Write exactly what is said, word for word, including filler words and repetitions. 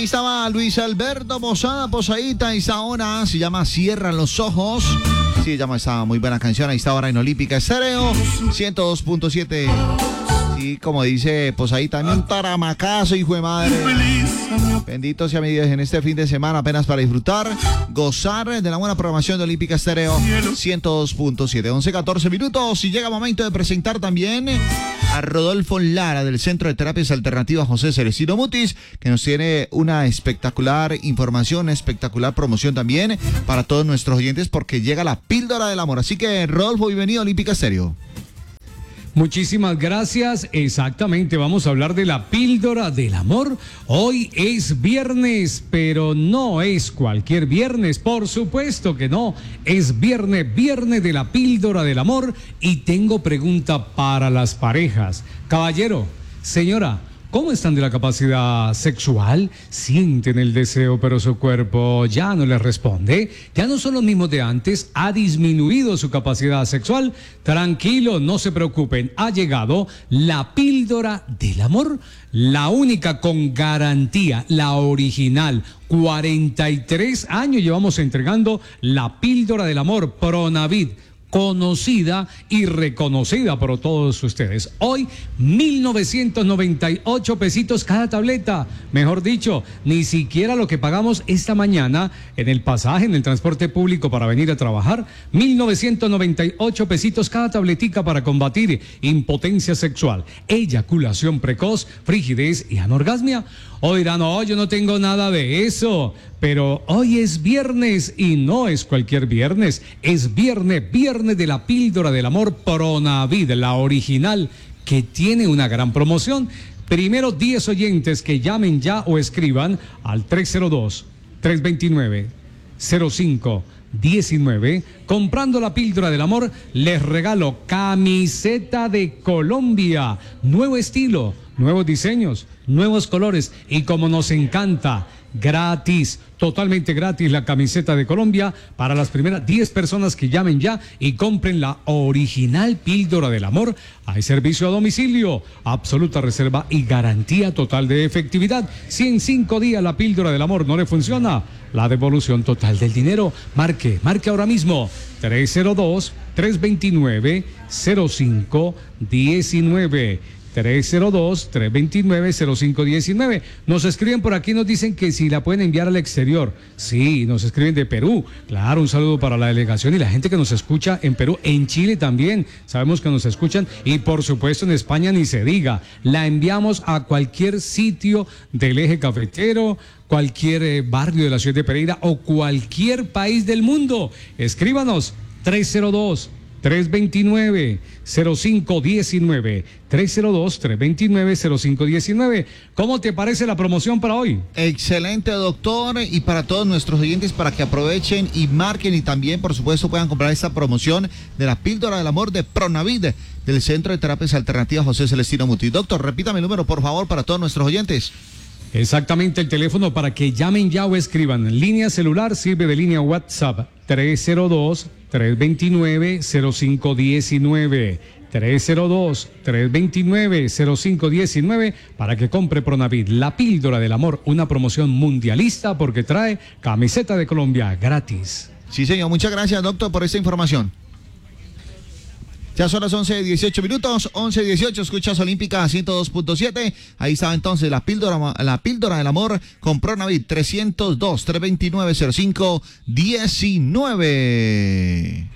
Ahí estaba Luis Alberto Posada, Posadita, y esta hora se llama Cierran los Ojos. Sí, se llama esta muy buena canción. Ahí está ahora en Olímpica Estéreo, ciento dos punto siete. Sí, como dice Posadita, también un taramacazo, hijo de madre. Bendito sea mi Dios en este fin de semana, apenas para disfrutar, gozar de la buena programación de Olímpica Estéreo, ciento dos punto siete. once, catorce minutos, y llega el momento de presentar también a Rodolfo Lara del Centro de Terapias Alternativas José Celestino Mutis, que nos tiene una espectacular información, una espectacular promoción también para todos nuestros oyentes, porque llega la píldora del amor. Así que, Rodolfo, bienvenido a Olímpica Estéreo. Muchísimas gracias. Exactamente, vamos a hablar de la píldora del amor. Hoy es viernes, pero no es cualquier viernes, por supuesto que no. Es viernes, viernes de la píldora del amor, y tengo pregunta para las parejas. Caballero, señora, ¿cómo están de la capacidad sexual? Sienten el deseo, pero su cuerpo ya no les responde. Ya no son los mismos de antes. Ha disminuido su capacidad sexual. Tranquilo, no se preocupen. Ha llegado la píldora del amor. La única con garantía, la original. cuarenta y tres años llevamos entregando la píldora del amor Pronavid, conocida y reconocida por todos ustedes. Hoy, mil novecientos noventa y ocho pesitos cada tableta. Mejor dicho, ni siquiera lo que pagamos esta mañana en el pasaje, en el transporte público para venir a trabajar. mil novecientos noventa y ocho pesitos cada tabletica para combatir impotencia sexual, eyaculación precoz, frigidez y anorgasmia. Hoy dirán, no, yo no tengo nada de eso. Pero hoy es viernes, y no es cualquier viernes. Es viernes, viernes de la píldora del amor Pronavid, la original, que tiene una gran promoción. Primero diez oyentes que llamen ya o escriban al tres cero dos, tres dos nueve, cero cinco uno nueve. Comprando la píldora del amor, les regalo camiseta de Colombia. Nuevo estilo, nuevos diseños, nuevos colores, y como nos encanta, gratis, totalmente gratis la camiseta de Colombia para las primeras diez personas que llamen ya y compren la original píldora del amor. Hay servicio a domicilio, absoluta reserva y garantía total de efectividad. Si en cinco días la píldora del amor no le funciona, la devolución total del dinero. Marque, marque ahora mismo tres cero dos, tres dos nueve, cero cinco uno nueve. tres cero dos, tres dos nueve, cero cinco uno nueve. Nos escriben por aquí, nos dicen que si la pueden enviar al exterior. Sí, nos escriben de Perú. Claro, un saludo para la delegación y la gente que nos escucha en Perú, en Chile también. Sabemos que nos escuchan, y por supuesto en España ni se diga. La enviamos a cualquier sitio del eje cafetero, cualquier eh, barrio de la ciudad de Pereira o cualquier país del mundo. Escríbanos tres cero dos, tres dos nueve, cero cinco uno nueve, tres cero dos, tres dos nueve, cero cinco uno nueve. ¿Cómo te parece la promoción para hoy? Excelente, doctor, y para todos nuestros oyentes, para que aprovechen y marquen, y también, por supuesto, puedan comprar esta promoción de la píldora del amor de Pronavid del Centro de Terapias Alternativas José Celestino Mutis. Doctor, repítame el número, por favor, para todos nuestros oyentes. Exactamente, el teléfono para que llamen ya o escriban. Línea celular sirve de línea WhatsApp, tres cero dos, tres dos nueve, cero cinco uno nueve. tres cero dos, tres dos nueve, cero cinco uno nueve para que compre Pronavid, la píldora del amor, una promoción mundialista porque trae camiseta de Colombia gratis. Sí, señor, muchas gracias, doctor, por esta información. Ya son las once dieciocho minutos, once dieciocho, escuchas Olímpica ciento dos punto siete. Ahí estaba entonces la píldora, la píldora del amor con Pronavid, tres cero dos, tres dos nueve, cero cinco uno nueve.